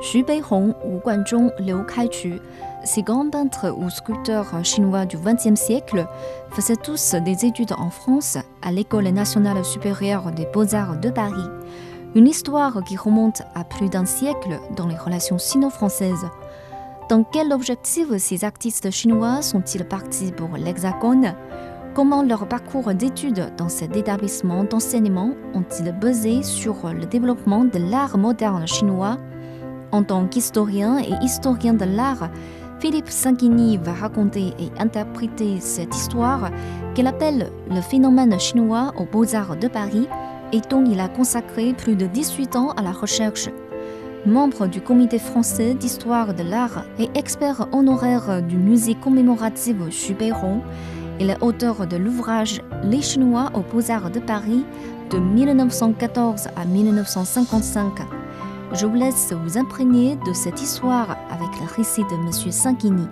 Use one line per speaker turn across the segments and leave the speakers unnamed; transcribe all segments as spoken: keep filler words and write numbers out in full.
Xu Beihong, Wu Guanzhong, Liu Kaiqu, ces grands peintres ou sculpteurs chinois du vingtième siècle faisaient tous des études en France à l'École nationale supérieure des beaux-arts de Paris. Une histoire qui remonte à plus d'un siècle dans les relations sino-françaises. Dans quel objectif ces artistes chinois sont-ils partis pour l'Hexagone? Comment leur parcours d'études dans cet établissement d'enseignement ont-ils basé sur le développement de l'art moderne chinois? En tant qu'historien et historien de l'art, Philippe Sanguigny va raconter et interpréter cette histoire qu'il appelle le phénomène chinois aux Beaux-Arts de Paris et dont il a consacré plus de dix-huit ans à la recherche. Membre du Comité français d'histoire de l'art et expert honoraire du musée commémoratif Xu Beihong, il est auteur de l'ouvrage Les Chinois aux Beaux-Arts de Paris de mille neuf cent quatorze à mille neuf cent cinquante-cinq. Je vous laisse vous imprégner de cette histoire avec le récit de M. Sanguigny.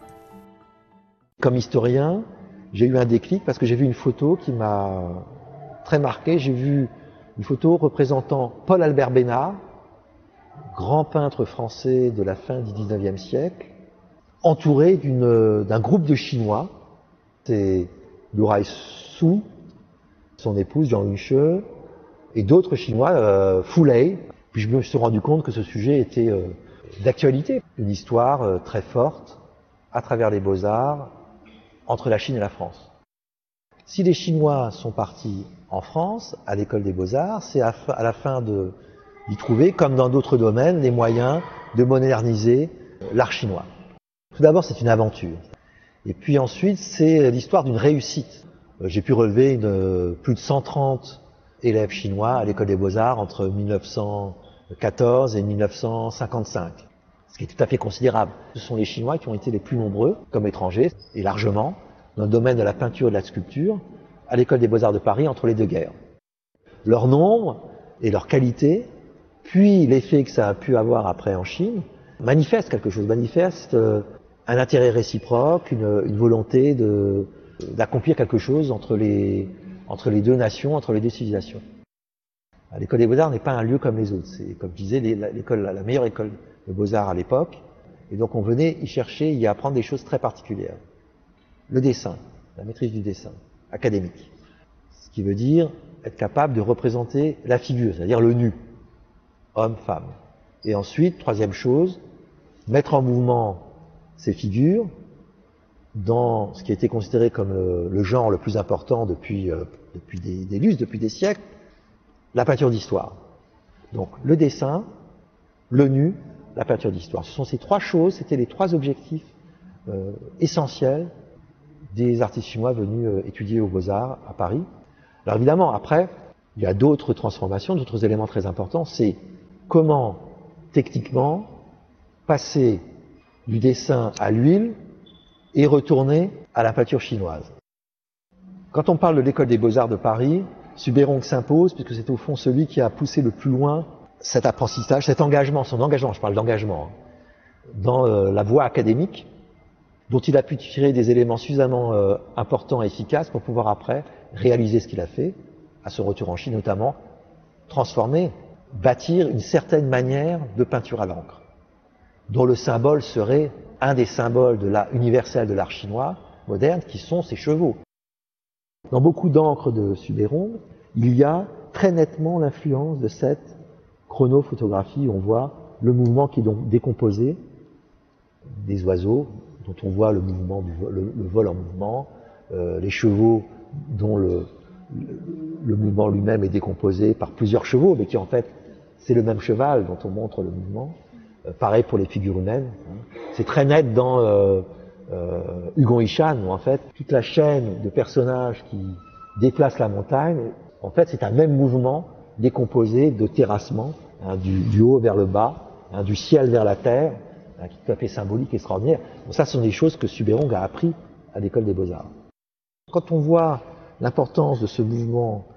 Comme historien, j'ai eu un déclic parce que j'ai vu une photo qui m'a très marqué. J'ai vu une photo représentant Paul-Albert Bénard, grand peintre français de la fin du dix-neuvième siècle, entouré d'une, d'un groupe de Chinois. C'est Liu Su, son épouse Jiang Yunshe, et d'autres Chinois, euh, Fu Lei. Puis je me suis rendu compte que ce sujet était euh, d'actualité. Une histoire euh, très forte à travers les beaux-arts entre la Chine et la France. Si les Chinois sont partis en France, à l'école des beaux-arts, c'est à, à la fin de, d'y trouver, comme dans d'autres domaines, les moyens de moderniser l'art chinois. Tout d'abord, c'est une aventure. Et puis ensuite, c'est l'histoire d'une réussite. J'ai pu relever une, plus de cent trente élèves chinois à l'école des beaux-arts entre mille neuf cent quatorze et mille neuf cent cinquante-cinq, ce qui est tout à fait considérable. Ce sont les Chinois qui ont été les plus nombreux, comme étrangers, et largement, dans le domaine de la peinture et de la sculpture, à l'école des beaux-arts de Paris entre les deux guerres. Leur nombre et leur qualité, puis l'effet que ça a pu avoir après en Chine, manifestent quelque chose, manifestent euh, un intérêt réciproque, une, une volonté de, d'accomplir quelque chose entre les, entre les deux nations, entre les deux civilisations. L'école des Beaux-Arts n'est pas un lieu comme les autres. C'est, comme je disais, l'école, la meilleure école de Beaux-Arts à l'époque. Et donc on venait y chercher, y apprendre des choses très particulières. Le dessin, la maîtrise du dessin, académique. Ce qui veut dire être capable de représenter la figure, c'est-à-dire le nu, homme, femme. Et ensuite, troisième chose, mettre en mouvement ces figures dans ce qui a été considéré comme le, le genre le plus important depuis, euh, depuis des, des lustres, depuis des siècles, la peinture d'histoire. Donc le dessin, le nu, la peinture d'histoire. Ce sont ces trois choses, c'était les trois objectifs euh, essentiels des artistes chinois venus euh, étudier aux Beaux-Arts à Paris. Alors évidemment, après, il y a d'autres transformations, d'autres éléments très importants, c'est comment, techniquement, passer du dessin à l'huile et retourner à la peinture chinoise. Quand on parle de l'école des Beaux-Arts de Paris, Xu Beihong s'impose, puisque c'est au fond celui qui a poussé le plus loin cet apprentissage, cet engagement, son engagement, je parle d'engagement, hein, dans euh, la voie académique, dont il a pu tirer des éléments suffisamment euh, importants et efficaces pour pouvoir après réaliser ce qu'il a fait, à son retour en Chine notamment, transformer, bâtir une certaine manière de peinture à l'encre, dont le symbole serait un des symboles de l'art universel de l'art chinois moderne, qui sont ses chevaux. Dans beaucoup d'encre de Xu Beihong, il y a très nettement l'influence de cette chronophotographie où on voit le mouvement qui est donc décomposé des oiseaux, dont on voit le mouvement, du vol, le, le vol en mouvement, euh, les chevaux dont le, le, le mouvement lui-même est décomposé par plusieurs chevaux, mais qui en fait c'est le même cheval dont on montre le mouvement. Euh, pareil pour les figures humaines. Hein. C'est très net dans euh, euh, Hugon Yishan, où en fait toute la chaîne de personnages qui déplacent la montagne, en fait c'est un même mouvement décomposé de terrassement, hein, du, du haut vers le bas, hein, du ciel vers la terre, hein, qui est tout à fait symbolique et extraordinaire. Donc ça, ce sont des choses que Xu Beihong a appris à l'école des Beaux-Arts. Quand on voit l'importance de ce mouvement